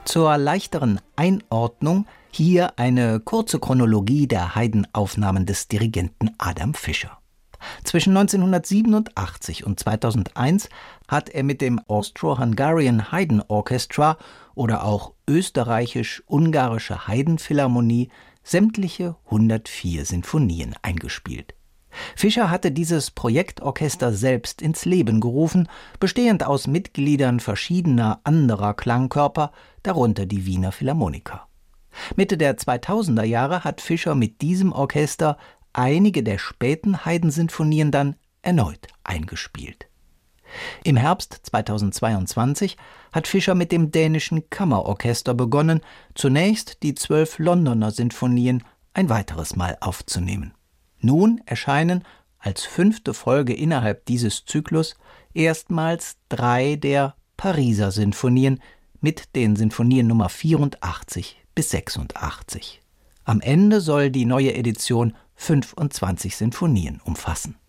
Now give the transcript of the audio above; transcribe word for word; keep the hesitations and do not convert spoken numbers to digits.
Zur leichteren Einordnung hier eine kurze Chronologie der Haydn-Aufnahmen des Dirigenten Adam Fischer. Zwischen neunzehnhundertsiebenundachtzig und zweitausendeins hat er mit dem Austro-Hungarian Haydn Orchestra oder auch Österreichisch-Ungarische Haydn-Philharmonie sämtliche hundertvier Sinfonien eingespielt. Fischer hatte dieses Projektorchester selbst ins Leben gerufen, bestehend aus Mitgliedern verschiedener anderer Klangkörper, darunter die Wiener Philharmoniker. Mitte der zweitausender Jahre hat Fischer mit diesem Orchester einige der späten Haydn-Sinfonien dann erneut eingespielt. Im Herbst zweitausendzweiundzwanzig hat Fischer mit dem dänischen Kammerorchester begonnen, zunächst die zwölf Londoner Sinfonien ein weiteres Mal aufzunehmen. Nun erscheinen als fünfte Folge innerhalb dieses Zyklus erstmals drei der Pariser Sinfonien mit den Sinfonien Nummer vierundachtzig bis sechsundachtzig. Am Ende soll die neue Edition fünfundzwanzig Sinfonien umfassen.